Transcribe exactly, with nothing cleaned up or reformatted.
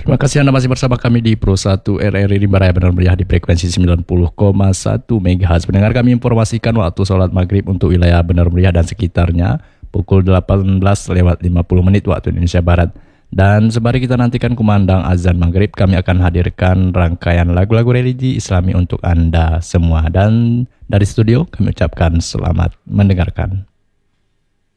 Terima kasih Anda masih bersama kami di Pro satu R R I Rimba Raya Benar Meriah di frekuensi sembilan puluh koma satu MHz. Pendengar, kami informasikan waktu sholat maghrib untuk wilayah Benar Meriah dan sekitarnya pukul delapan belas lewat lima puluh menit waktu Indonesia Barat. Dan sembari kita nantikan kumandang azan maghrib, kami akan hadirkan rangkaian lagu-lagu religi Islami untuk Anda semua. Dan dari studio kami ucapkan selamat mendengarkan.